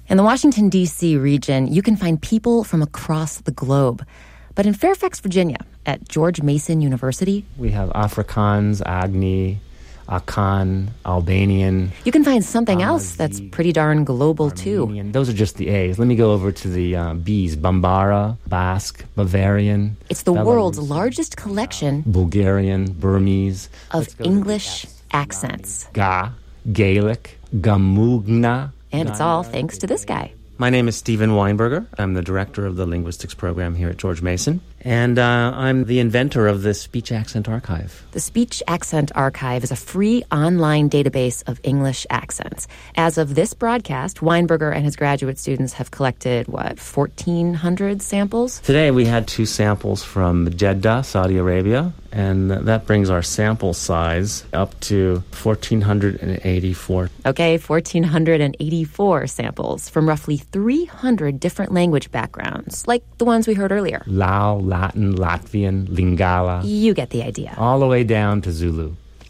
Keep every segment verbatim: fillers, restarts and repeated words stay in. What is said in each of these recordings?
In the Washington, D C region, you can find people from across the globe. But in Fairfax, Virginia, at George Mason University, we have Afrikaans, Agni, Akan, Albanian. You can find something Amazi, else that's pretty darn global, Armenian. too. Those are just the A's. Let me go over to the uh, B's. Bambara, Basque, Bavarian. It's the Belarus, world's largest collection Bulgarian, Burmese. of English accents. Ga, Gaelic, Gamugna. And it's all thanks to this guy. My name is Steven Weinberger. I'm the director of the linguistics program here at George Mason. And uh, I'm the inventor of the Speech Accent Archive. The Speech Accent Archive is a free online database of English accents. As of this broadcast, Weinberger and his graduate students have collected, what, fourteen hundred samples? Today we had two samples from Jeddah, Saudi Arabia, and that brings our sample size up to one thousand four hundred eighty-four. Okay, one thousand four hundred eighty-four samples from roughly three hundred different language backgrounds, like the ones we heard earlier. Lao, Latin, Latvian, Lingala. You get the idea. All the way down to Zulu.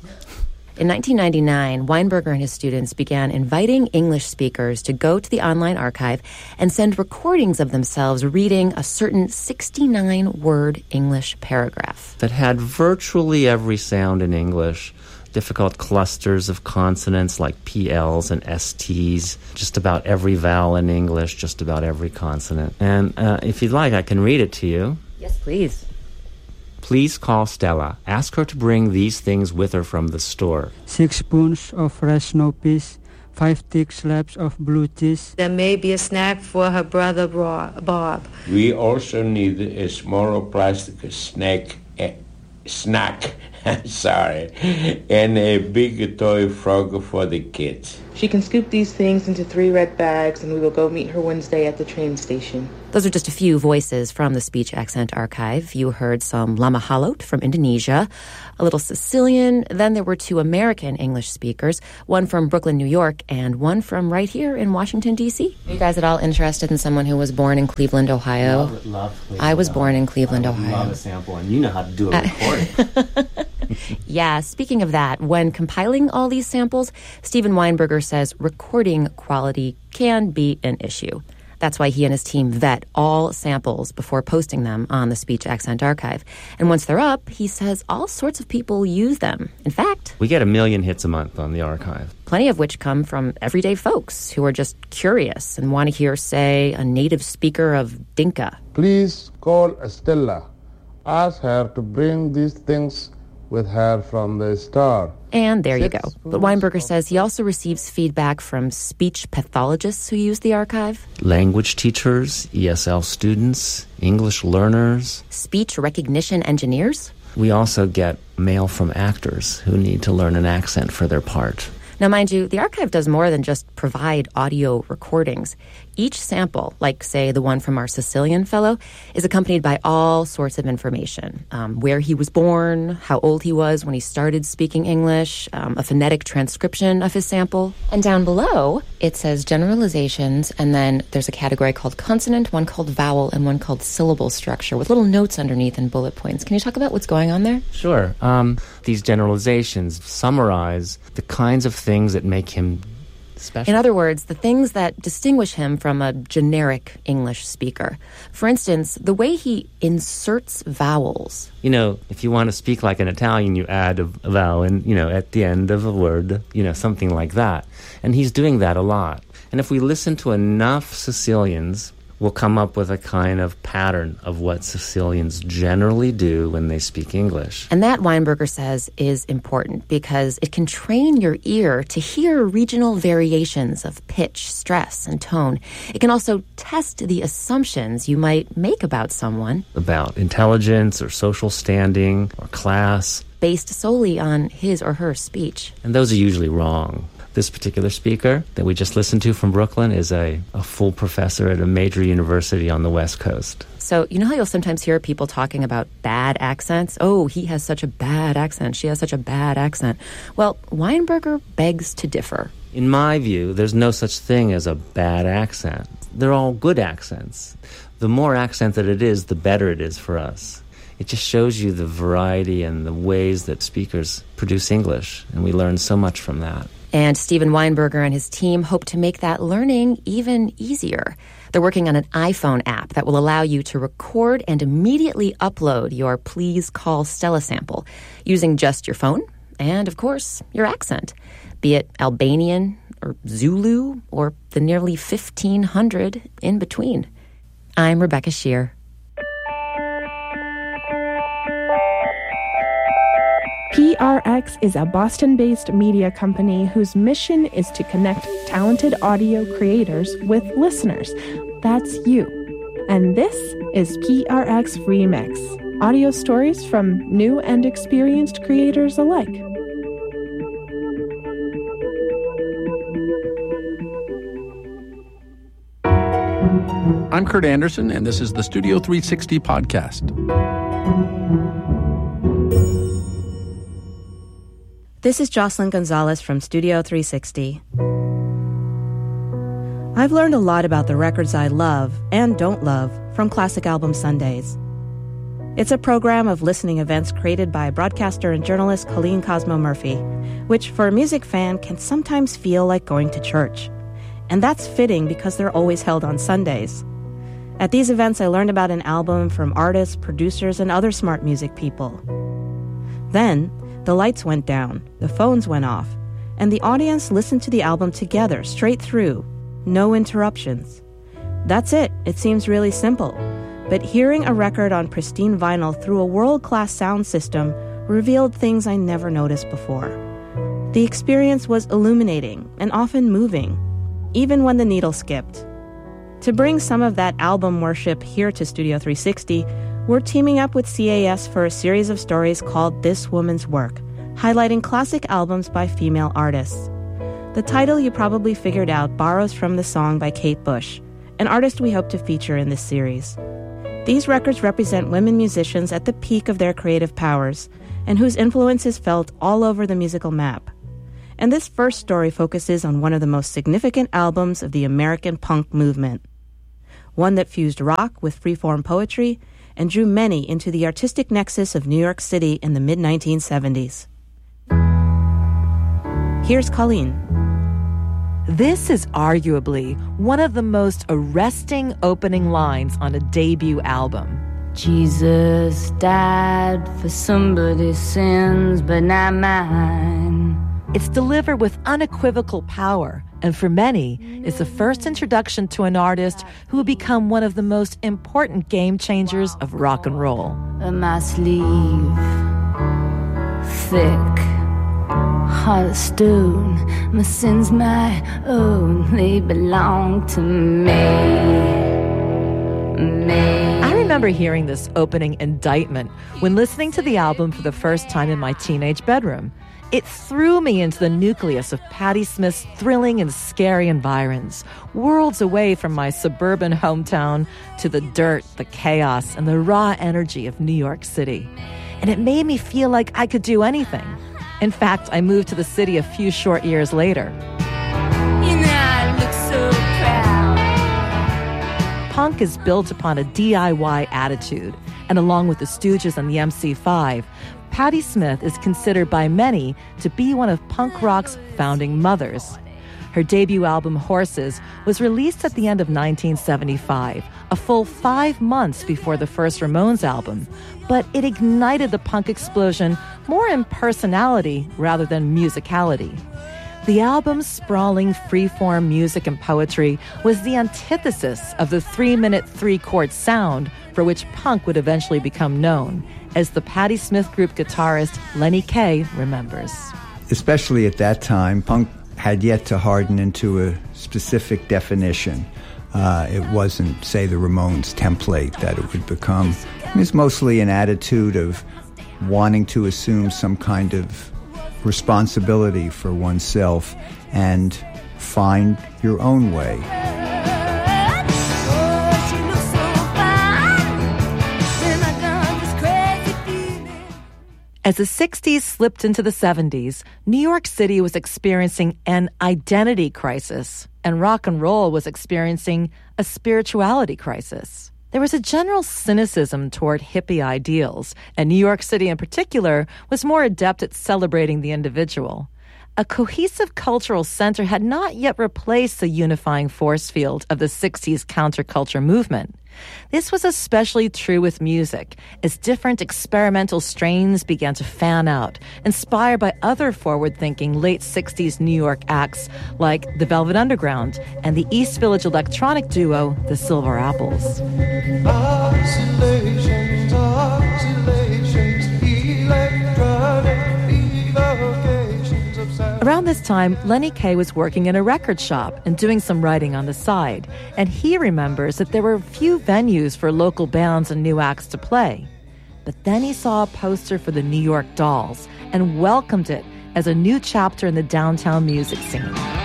In nineteen ninety-nine, Weinberger and his students began inviting English speakers to go to the online archive and send recordings of themselves reading a certain sixty-nine word English paragraph. That had virtually every sound in English, difficult clusters of consonants like P Ls and S Ts, just about every vowel in English, just about every consonant. And uh, if you'd like, I can read it to you. Yes, please. Please call Stella. Ask her to bring these things with her from the store. Six spoons of fresh snow peas, five thick slabs of blue cheese. There may be a snack for her brother Bob. We also need a smaller plastic snack, uh, snack, sorry, and a big toy frog for the kids. She can scoop these things into three red bags, and we will go meet her Wednesday at the train station. Those are just a few voices from the Speech Accent Archive. You heard some Lama Halot from Indonesia, a little Sicilian, then there were two American English speakers, one from Brooklyn, New York, and one from right here in Washington, D C. Are you guys at all interested in someone who was born in Cleveland, Ohio? Love, love Cleveland. I was born in Cleveland, I Ohio. love a sample, and you know how to do a recording. Yeah, speaking of that, when compiling all these samples, Steven Weinberger says recording quality can be an issue. That's why he and his team vet all samples before posting them on the Speech Accent Archive. And once they're up, he says all sorts of people use them. In fact, we get a million hits a month on the archive. Plenty of which come from everyday folks who are just curious and want to hear, say, a native speaker of Dinka. Please call Stella. Ask her to bring these things with her from the store. And there you go. But Weinberger says he also receives feedback from speech pathologists who use the archive, language teachers, E S L students, English learners, speech recognition engineers. We also get mail from actors who need to learn an accent for their part. Now, mind you, the archive does more than just provide audio recordings. Each sample, like, say, the one from our Sicilian fellow, is accompanied by all sorts of information. Um, where he was born, how old he was when he started speaking English, um, a phonetic transcription of his sample. And down below, it says generalizations, and then there's a category called consonant, one called vowel, and one called syllable structure, with little notes underneath and bullet points. Can you talk about what's going on there? Sure. Um, these generalizations summarize the kinds of things that make him special. In other words, the things that distinguish him from a generic English speaker. For instance, the way he inserts vowels. You know, if you want to speak like an Italian, you add a vowel and, you know, at the end of a word, you know, something like that. And he's doing that a lot. And if we listen to enough Sicilians, we'll come up with a kind of pattern of what Sicilians generally do when they speak English. And that, Weinberger says, is important because it can train your ear to hear regional variations of pitch, stress, and tone. It can also test the assumptions you might make about someone. About intelligence or social standing or class. Based solely on his or her speech. And those are usually wrong. This particular speaker that we just listened to from Brooklyn is a, a full professor at a major university on the West Coast. So you know how you'll sometimes hear people talking about bad accents? Oh, he has such a bad accent. She has such a bad accent. Well, Weinberger begs to differ. In my view, there's no such thing as a bad accent. They're all good accents. The more accent that it is, the better it is for us. It just shows you the variety and the ways that speakers produce English, and we learn so much from that. And Steven Weinberger and his team hope to make that learning even easier. They're working on an iPhone app that will allow you to record and immediately upload your Please Call Stella sample using just your phone and, of course, your accent, be it Albanian or Zulu or the nearly fifteen hundred in between. I'm Rebecca Shear. P R X is a Boston-based media company whose mission is to connect talented audio creators with listeners. That's you. And this is P R X Remix, audio stories from new and experienced creators alike. I'm Kurt Anderson, and this is the Studio three sixty podcast. This is Jocelyn Gonzalez from Studio three sixty. I've learned a lot about the records I love and don't love from Classic Album Sundays. It's a program of listening events created by broadcaster and journalist Colleen Cosmo Murphy, which for a music fan can sometimes feel like going to church. And that's fitting because they're always held on Sundays. At these events, I learned about an album from artists, producers, and other smart music people. Then, the lights went down, the phones went off, and the audience listened to the album together, straight through. No interruptions. That's it. It seems really simple. But hearing a record on pristine vinyl through a world-class sound system revealed things I never noticed before. The experience was illuminating and often moving, even when the needle skipped. To bring some of that album worship here to Studio three sixty, we're teaming up with C A S for a series of stories called This Woman's Work, highlighting classic albums by female artists. The title, you probably figured out, borrows from the song by Kate Bush, an artist we hope to feature in this series. These records represent women musicians at the peak of their creative powers and whose influence is felt all over the musical map. And this first story focuses on one of the most significant albums of the American punk movement, one that fused rock with freeform poetry and drew many into the artistic nexus of New York City in the mid nineteen seventies. Here's Colleen. This is arguably one of the most arresting opening lines on a debut album. Jesus died for somebody's sins, but not mine. It's delivered with unequivocal power, and for many, is the first introduction to an artist who will become one of the most important game changers of rock and roll. My sleeve, thick, heart of stone. My sins my own, they belong to me. me. I remember hearing this opening indictment when listening to the album for the first time in my teenage bedroom. It threw me into the nucleus of Patti Smith's thrilling and scary environs, worlds away from my suburban hometown to the dirt, the chaos, and the raw energy of New York City. And it made me feel like I could do anything. In fact, I moved to the city a few short years later. You know, I look so proud. Punk is built upon a D I Y attitude, and along with the Stooges and the M C five, Patti Smith is considered by many to be one of punk rock's founding mothers. Her debut album, Horses, was released at the end of nineteen seventy-five, a full five months before the first Ramones album, but it ignited the punk explosion more in personality rather than musicality. The album's sprawling freeform music and poetry was the antithesis of the three-minute, three-chord sound for which punk would eventually become known, as the Patti Smith Group guitarist Lenny Kaye remembers. Especially at that time, punk had yet to harden into a specific definition. Uh, it wasn't, say, the Ramones template that it would become. It was mostly an attitude of wanting to assume some kind of responsibility for oneself and find your own way. As the sixties slipped into the seventies, New York City was experiencing an identity crisis, and rock and roll was experiencing a spirituality crisis. There was a general cynicism toward hippie ideals, and New York City in particular was more adept at celebrating the individual. a cohesive cultural center had not yet replaced the unifying force field of the sixties counterculture movement. This was especially true with music, as different experimental strains began to fan out, inspired by other forward-thinking late sixties New York acts like the Velvet Underground and the East Village electronic duo, the Silver Apples. Oscillations, oscillations, electronic evocations of sound. Around this time, Lenny Kaye was working in a record shop and doing some writing on the side, and he remembers that there were few venues for local bands and new acts to play. But then he saw a poster for the New York Dolls and welcomed it as a new chapter in the downtown music scene.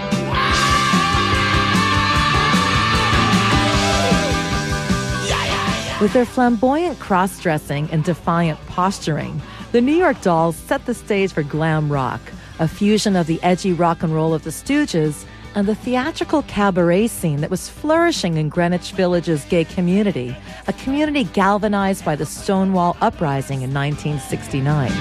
With their flamboyant cross-dressing and defiant posturing, the New York Dolls set the stage for glam rock, a fusion of the edgy rock and roll of the Stooges and the theatrical cabaret scene that was flourishing in Greenwich Village's gay community, a community galvanized by the Stonewall Uprising in nineteen sixty-nine.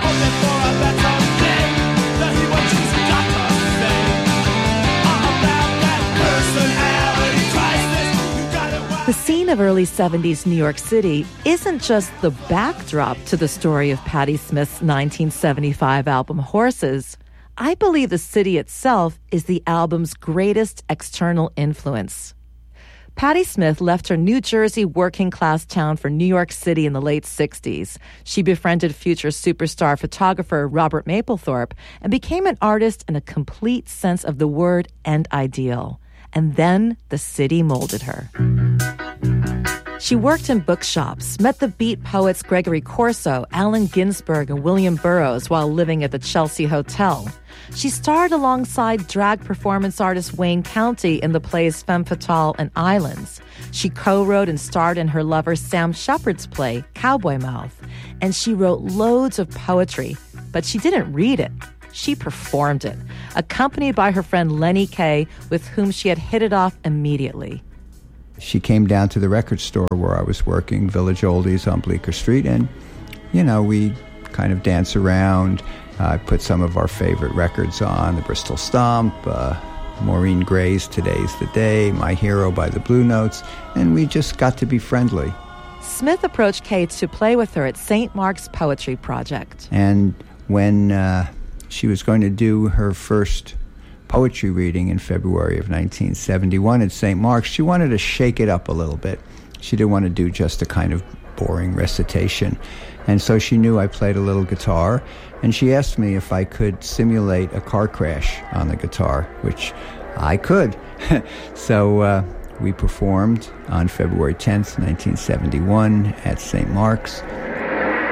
The scene of early seventies New York City isn't just the backdrop to the story of Patti Smith's nineteen seventy-five album Horses. I believe the city itself is the album's greatest external influence. Patti Smith left her New Jersey working-class town for New York City in the late sixties. She befriended future superstar photographer Robert Mapplethorpe and became an artist in a complete sense of the word and ideal. And then the city molded her. She worked in bookshops, met the beat poets Gregory Corso, Allen Ginsberg, and William Burroughs while living at the Chelsea Hotel. She starred alongside drag performance artist Wayne County in the plays Femme Fatale and Islands. She co-wrote and starred in her lover Sam Shepard's play, Cowboy Mouth. And she wrote loads of poetry, but she didn't read it. She performed it, accompanied by her friend Lenny Kaye, with whom she had hit it off immediately. She came down to the record store where I was working, Village Oldies on Bleecker Street, and, you know, we kind of dance around. I uh, put some of our favorite records on, the Bristol Stomp, uh, Maureen Gray's Today's the Day, My Hero by the Blue Notes, and we just got to be friendly. Smith approached Kaye to play with her at Saint Mark's Poetry Project. And when uh, she was going to do her first poetry reading in February of nineteen seventy-one at Saint Mark's, she wanted to shake it up a little bit. She didn't want to do just a kind of boring recitation. And so she knew I played a little guitar, and she asked me if I could simulate a car crash on the guitar, which I could. So uh, we performed on February tenth, nineteen seventy-one at Saint Mark's.